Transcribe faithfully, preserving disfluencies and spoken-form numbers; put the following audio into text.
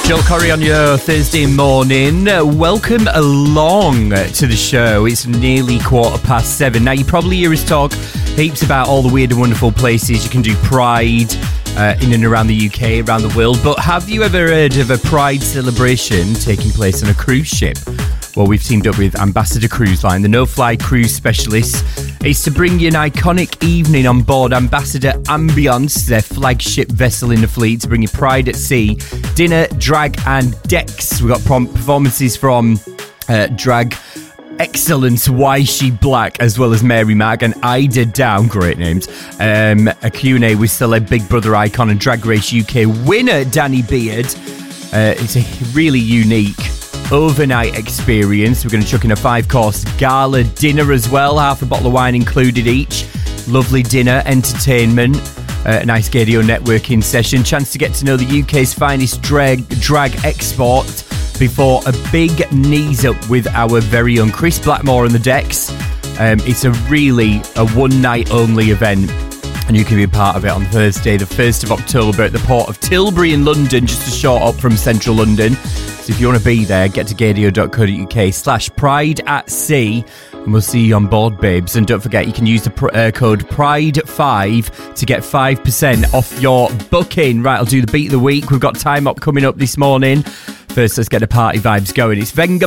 Joel Corry on your Thursday morning. Uh, welcome along to the show. It's nearly quarter past seven. Now, you probably hear us talk heaps about all the weird and wonderful places you can do Pride uh, in and around the U K, around the world. But have you ever heard of a Pride celebration taking place on a cruise ship? Well, we've teamed up with Ambassador Cruise Line, the no-fly cruise specialists. It's to bring you an iconic evening on board Ambassador Ambiance, their flagship vessel in the fleet, to bring you Pride at Sea, dinner, drag and decks. We've got performances from uh, drag excellence Why She Black, as well as Mary Mag and Ida Down, great names. Um, a Q and A with celeb Big Brother icon and Drag Race U K winner Danny Beard. Uh, it's a really unique overnight experience. We're going to chuck in a five-course gala dinner as well, half a bottle of wine included each. Lovely dinner, entertainment, uh, a nice Gadio networking session, chance to get to know the U K's finest drag, drag export before a big knees up with our very own Chris Blackmore on the decks. Um, it's a really a one-night only event, and you can be a part of it on Thursday, the first of October at the port of Tilbury in London, just a short up from central London. So if you want to be there, get to gadio.co.uk slash pride at sea, and we'll see you on board, babes. And don't forget, you can use the pr- uh, code pride five to get five percent off your booking. Right, I'll do the beat of the week. We've got Time Up coming up this morning. First, let's get the party vibes going. It's Venga